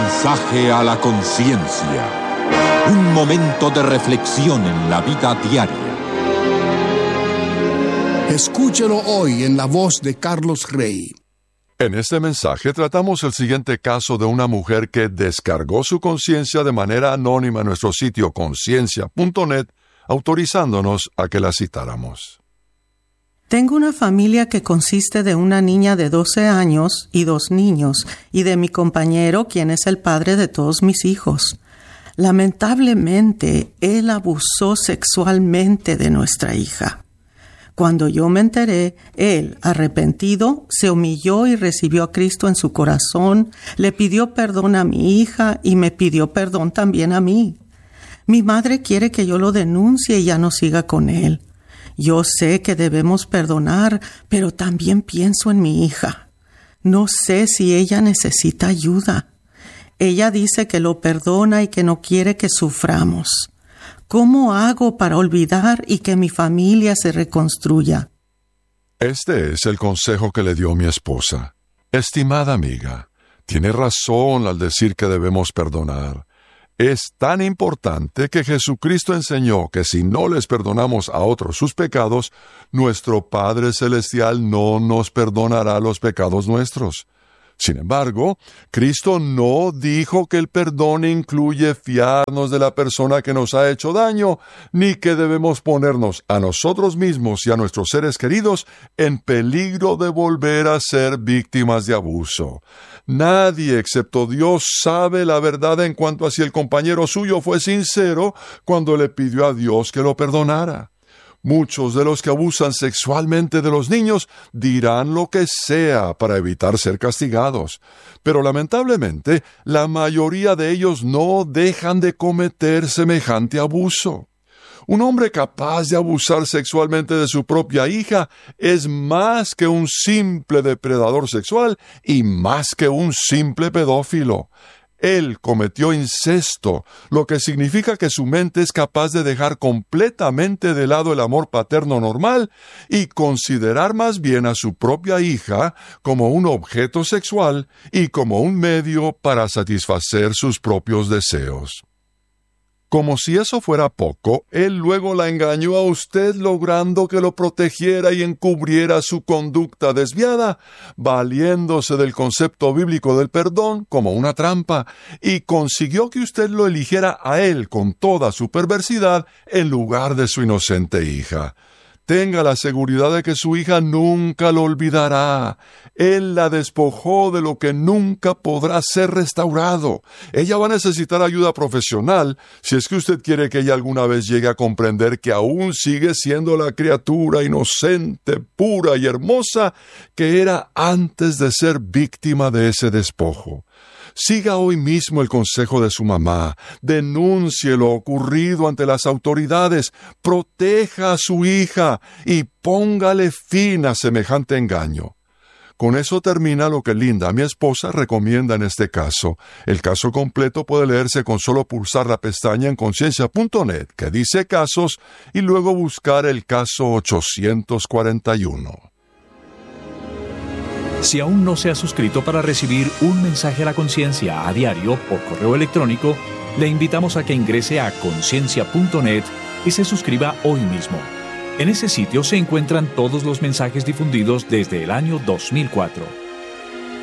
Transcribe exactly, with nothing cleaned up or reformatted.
Mensaje a la conciencia. Un momento de reflexión en la vida diaria. Escúchelo hoy en la voz de Carlos Rey. En este mensaje tratamos el siguiente caso de una mujer que descargó su conciencia de manera anónima en nuestro sitio conciencia punto net, autorizándonos a que la citáramos. Tengo una familia que consiste de una niña de doce años y dos niños, y de mi compañero, quien es el padre de todos mis hijos. Lamentablemente, él abusó sexualmente de nuestra hija. Cuando yo me enteré, él, arrepentido, se humilló y recibió a Cristo en su corazón, le pidió perdón a mi hija y me pidió perdón también a mí. Mi madre quiere que yo lo denuncie y ya no siga con él. Yo sé que debemos perdonar, pero también pienso en mi hija. No sé si ella necesita ayuda. Ella dice que lo perdona y que no quiere que suframos. ¿Cómo hago para olvidar y que mi familia se reconstruya? Este es el consejo que le dio mi esposa. Estimada amiga, tiene razón al decir que debemos perdonar. Es tan importante que Jesucristo enseñó que si no les perdonamos a otros sus pecados, nuestro Padre Celestial no nos perdonará los pecados nuestros. Sin embargo, Cristo no dijo que el perdón incluye fiarnos de la persona que nos ha hecho daño, ni que debemos ponernos a nosotros mismos y a nuestros seres queridos en peligro de volver a ser víctimas de abuso. Nadie excepto Dios sabe la verdad en cuanto a si el compañero suyo fue sincero cuando le pidió a Dios que lo perdonara. Muchos de los que abusan sexualmente de los niños dirán lo que sea para evitar ser castigados, pero lamentablemente la mayoría de ellos no dejan de cometer semejante abuso. Un hombre capaz de abusar sexualmente de su propia hija es más que un simple depredador sexual y más que un simple pedófilo. Él cometió incesto, lo que significa que su mente es capaz de dejar completamente de lado el amor paterno normal y considerar más bien a su propia hija como un objeto sexual y como un medio para satisfacer sus propios deseos. Como si eso fuera poco, él luego la engañó a usted logrando que lo protegiera y encubriera su conducta desviada, valiéndose del concepto bíblico del perdón como una trampa, y consiguió que usted lo eligiera a él con toda su perversidad en lugar de su inocente hija. Tenga la seguridad de que su hija nunca lo olvidará. Él la despojó de lo que nunca podrá ser restaurado. Ella va a necesitar ayuda profesional si es que usted quiere que ella alguna vez llegue a comprender que aún sigue siendo la criatura inocente, pura y hermosa que era antes de ser víctima de ese despojo. Siga hoy mismo el consejo de su mamá, denuncie lo ocurrido ante las autoridades, proteja a su hija y póngale fin a semejante engaño. Con eso termina lo que Linda, mi esposa, recomienda en este caso. El caso completo puede leerse con solo pulsar la pestaña en conciencia punto net que dice casos y luego buscar el caso ochocientos cuarenta y uno. Si aún no se ha suscrito para recibir un mensaje a la conciencia a diario por correo electrónico, le invitamos a que ingrese a conciencia punto net y se suscriba hoy mismo. En ese sitio se encuentran todos los mensajes difundidos desde el año dos mil cuatro.